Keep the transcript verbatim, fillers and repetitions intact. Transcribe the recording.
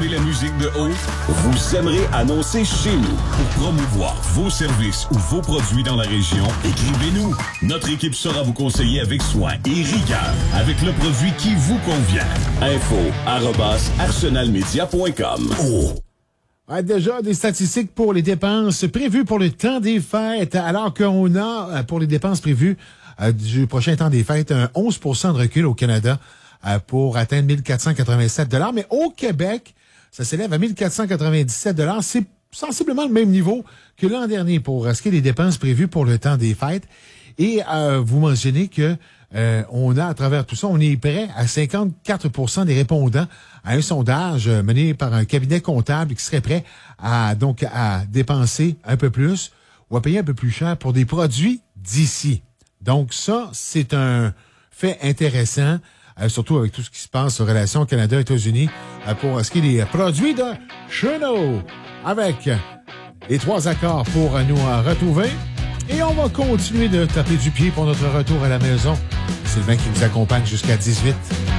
la musique de haut? Vous aimerez annoncer chez nous. Pour promouvoir vos services ou vos produits dans la région, écrivez-nous. Notre équipe saura vous conseiller avec soin et rigueur, avec le produit qui vous convient. Info arobase arsenalmedia point com. Oh. Ouais, déjà, des statistiques pour les dépenses prévues pour le temps des fêtes, alors qu'on a, pour les dépenses prévues euh, du prochain temps des fêtes, un onze pour cent de recul au Canada euh, pour atteindre mille quatre cent quatre-vingt-sept dollars. Mais au Québec, ça s'élève à mille quatre cent quatre-vingt-dix-sept dollars. C'est sensiblement le même niveau que l'an dernier pour ce qui est des dépenses prévues pour le temps des fêtes. Et euh, vous mentionnez que euh, on a, à travers tout ça, on est prêt à cinquante-quatre pour cent des répondants à un sondage mené par un cabinet comptable qui serait prêt à donc à dépenser un peu plus ou à payer un peu plus cher pour des produits d'ici. Donc ça, c'est un fait intéressant, euh, surtout avec tout ce qui se passe en relation Canada-États-Unis euh, pour ce qui est des produits de chez nous. Avec les trois accords pour nous euh, retrouver. Et on va continuer de taper du pied pour notre retour à la maison. Sylvain qui vous accompagne jusqu'à dix-huit.